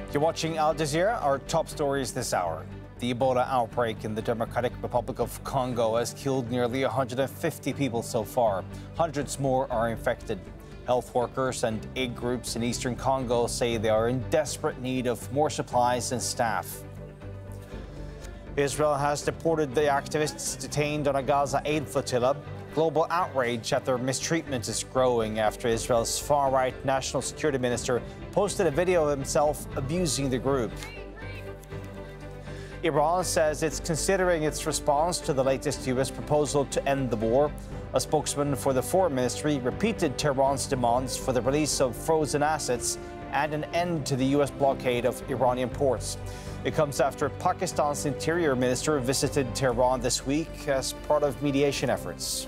You're watching Al Jazeera. Our top stories this hour. The Ebola outbreak in the Democratic Republic of Congo has killed nearly 150 people so far. Hundreds more are infected. Health workers and aid groups in eastern Congo say they are in desperate need of more supplies and staff. Israel has deported the activists detained on a Gaza aid flotilla. Global outrage at their mistreatment is growing after Israel's far-right national security minister posted a video of himself abusing the group. Iran says it's considering its response to the latest U.S. proposal to end the war. A spokesman for the Foreign Ministry repeated Tehran's demands for the release of frozen assets and an end to the U.S. blockade of Iranian ports. It comes after Pakistan's Interior Minister visited Tehran this week as part of mediation efforts.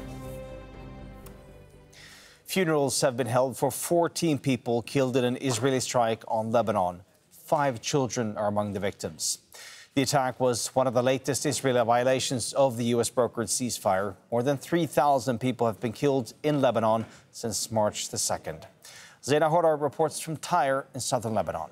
Funerals have been held for 14 people killed in an Israeli strike on Lebanon. 5 children are among the victims. The attack was one of the latest Israeli violations of the U.S. brokered ceasefire. More than 3,000 people have been killed in Lebanon since March the 2nd. Zaina Hodar reports from Tyre in southern Lebanon.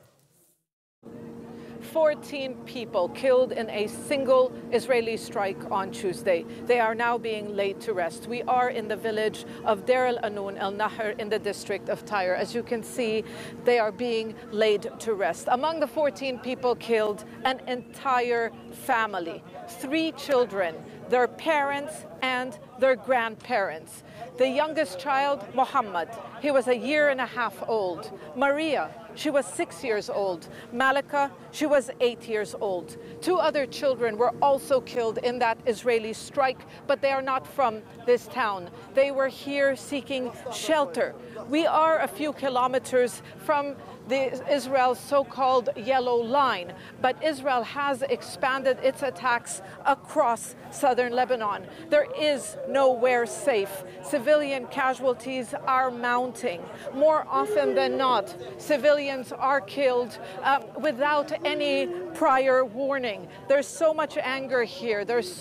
14 people killed in a single Israeli strike on Tuesday. They are now being laid to rest. We are in the village of Deir el-Anoun el-Nahr in the district of Tyre. As you can see, they are being laid to rest. Among the 14 people killed, an entire family, 3 children, their parents and their grandparents. The youngest child, Muhammad, he was 1.5 years old. Maria, she was 6 years old. Malika, she was 8 years old. 2 other children were also killed in that Israeli strike, but they are not from this town. They were here seeking shelter. We are a few kilometers from Israel's so-called yellow line, but Israel has expanded its attacks across southern Lebanon. There is nowhere safe. Civilian casualties are mounting. More often than not, civilians are killed without any prior warning. There's so much anger here.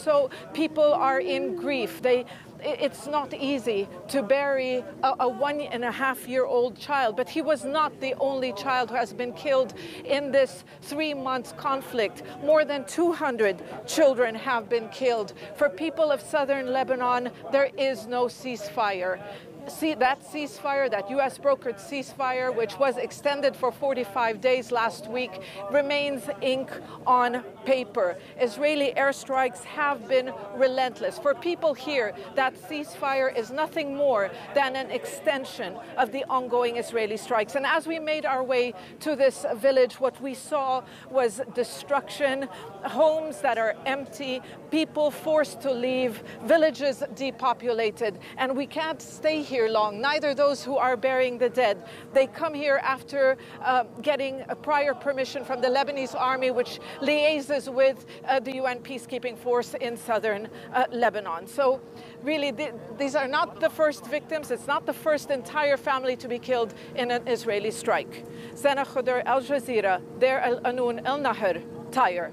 People are in grief. It's not easy to bury a 1.5-year-old child, but he was not the only child who has been killed in this 3-month conflict. More than 200 children have been killed. For people of southern Lebanon, there is no ceasefire. That ceasefire, that U.S. brokered ceasefire, which was extended for 45 days last week, remains ink on paper. Israeli airstrikes have been relentless. For people here, that ceasefire is nothing more than an extension of the ongoing Israeli strikes. And as we made our way to this village, what we saw was destruction, homes that are empty, people forced to leave, villages depopulated, and we can't stay here long, neither those who are burying the dead. They come here after getting a prior permission from the Lebanese army, which liaises with the UN peacekeeping force in southern Lebanon. So really, these are not the first victims. It's not the first entire family to be killed in an Israeli strike. Zaina Hodar, Al Jazeera, Deir el-Anoun el-Nahr, Tyre.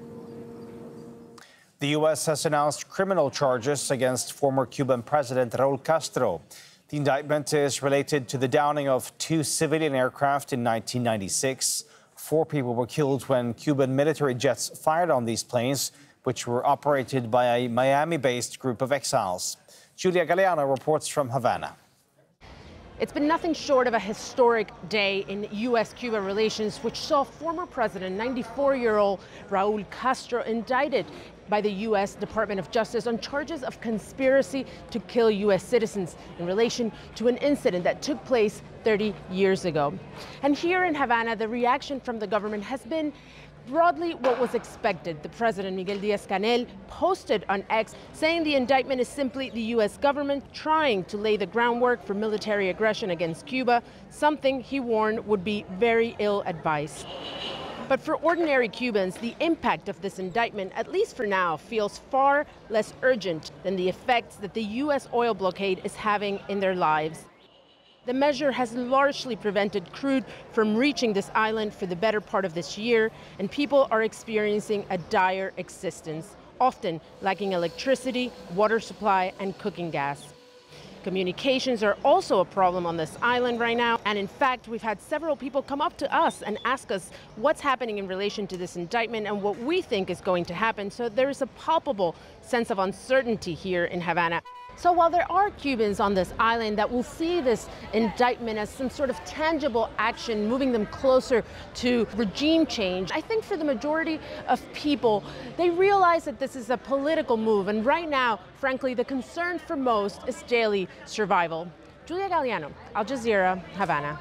The U.S. has announced criminal charges against former Cuban President Raul Castro. The indictment is related to the downing of 2 civilian aircraft in 1996. 4 people were killed when Cuban military jets fired on these planes, which were operated by a Miami-based group of exiles. Julia Galeano reports from Havana. It's been nothing short of a historic day in U.S.-Cuba relations, which saw former President, 94-year-old Raul Castro, indicted by the U.S. Department of Justice on charges of conspiracy to kill U.S. citizens in relation to an incident that took place 30 years ago. And here in Havana, the reaction from the government has been broadly what was expected. The president, Miguel Díaz-Canel, posted on X saying the indictment is simply the U.S. government trying to lay the groundwork for military aggression against Cuba, something he warned would be very ill-advised. But for ordinary Cubans, the impact of this indictment, at least for now, feels far less urgent than the effects that the U.S. oil blockade is having in their lives. The measure has largely prevented crude from reaching this island for the better part of this year, and people are experiencing a dire existence, often lacking electricity, water supply, and cooking gas. Communications are also a problem on this island right now. And in fact, we've had several people come up to us and ask us what's happening in relation to this indictment and what we think is going to happen. So there is a palpable sense of uncertainty here in Havana. So while there are Cubans on this island that will see this indictment as some sort of tangible action, moving them closer to regime change, I think for the majority of people, they realize that this is a political move. And right now, frankly, the concern for most is daily survival. Julia Galliano, Al Jazeera, Havana.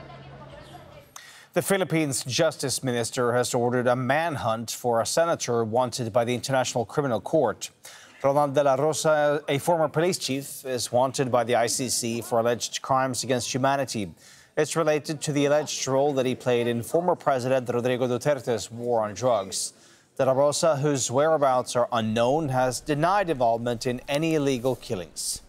The Philippines Justice Minister has ordered a manhunt for a senator wanted by the International Criminal Court. Ronald de la Rosa, a former police chief, is wanted by the ICC for alleged crimes against humanity. It's related to the alleged role that he played in former President Rodrigo Duterte's war on drugs. De la Rosa, whose whereabouts are unknown, has denied involvement in any illegal killings.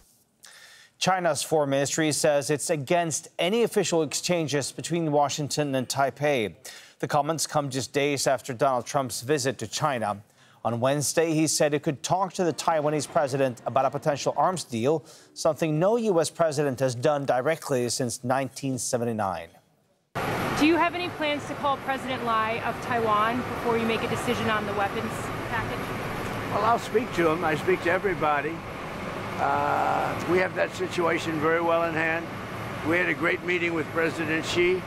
China's foreign ministry says it's against any official exchanges between Washington and Taipei. The comments come just days after Donald Trump's visit to China. On Wednesday, he said he could talk to the Taiwanese president about a potential arms deal, something no U.S. president has done directly since 1979. Do you have any plans to call President Lai of Taiwan before you make a decision on the weapons package? Well, I'll speak to him. I speak to everybody. We have that situation very well in hand. We had a great meeting with President Xi.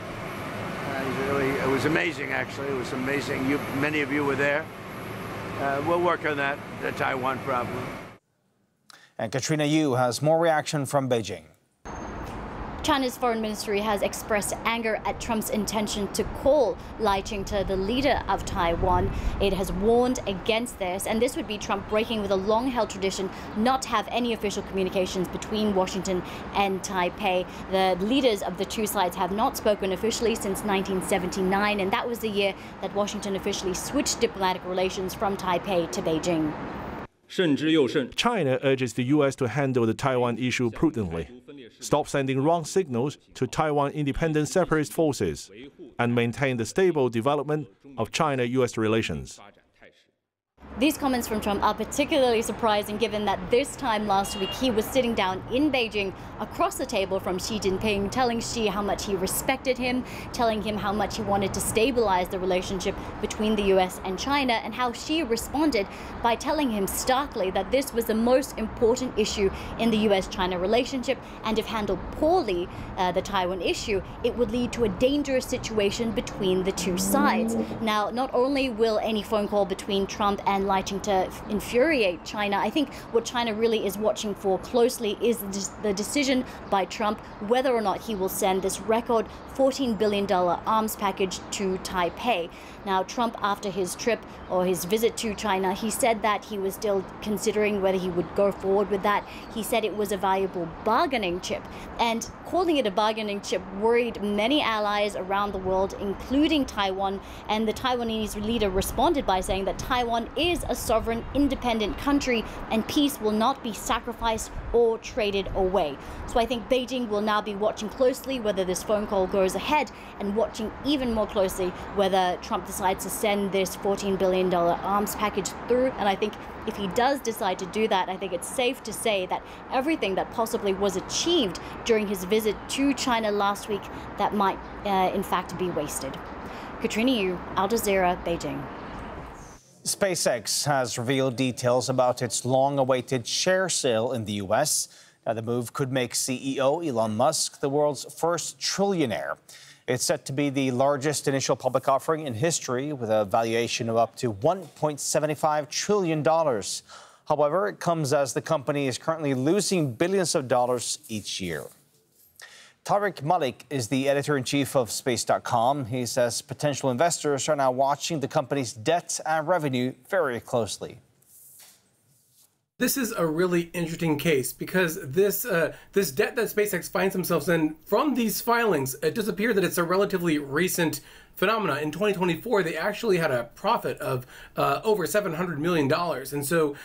It was amazing, actually. It was amazing. Many of you were there. We'll work on that, the Taiwan problem. And Katrina Yu has more reaction from Beijing. China's foreign ministry has expressed anger at Trump's intention to call Lai Ching-te the leader of Taiwan. It has warned against this, and this would be Trump breaking with a long-held tradition not to have any official communications between Washington and Taipei. The leaders of the two sides have not spoken officially since 1979, and that was the year that Washington officially switched diplomatic relations from Taipei to Beijing. China urges the U.S. to handle the Taiwan issue prudently, stop sending wrong signals to Taiwan independent separatist forces, and maintain the stable development of China-U.S. relations. These comments from Trump are particularly surprising given that this time last week he was sitting down in Beijing across the table from Xi Jinping, telling Xi how much he respected him, telling him how much he wanted to stabilize the relationship between the US and China, and how Xi responded by telling him starkly that this was the most important issue in the US-China relationship, and if handled poorly, the Taiwan issue, it would lead to a dangerous situation between the two sides. Now, not only will any phone call between Trump and Lai Ching-te infuriate China, I think what China really is watching for closely is the decision by Trump whether or not he will send this record $14 billion arms package to Taipei. Now, Trump, after his trip or his visit to China, he said that he was still considering whether he would go forward with that. He said it was a valuable bargaining chip, and calling it a bargaining chip worried many allies around the world, including Taiwan. And the Taiwanese leader responded by saying that Taiwan is a sovereign, independent country, and peace will not be sacrificed or traded away. So I think Beijing will now be watching closely whether this phone call goes ahead, and watching even more closely whether Trump decides to send this $14 billion arms package through. And I think if he does decide to do that, I think it's safe to say that everything that possibly was achieved during his visit to China last week, that might in fact be wasted. Katrina Yu, Al Jazeera, Beijing. SpaceX has revealed details about its long-awaited share sale in the U.S. Now, the move could make CEO Elon Musk the world's first trillionaire. It's set to be the largest initial public offering in history, with a valuation of up to $1.75 trillion. However, it comes as the company is currently losing billions of dollars each year. Tariq Malik is the editor-in-chief of Space.com. He says potential investors are now watching the company's debt and revenue very closely. This is a really interesting case because this debt that SpaceX finds themselves in from these filings, it does appear that it's a relatively recent phenomena. In 2024, they actually had a profit of over $700 million. And so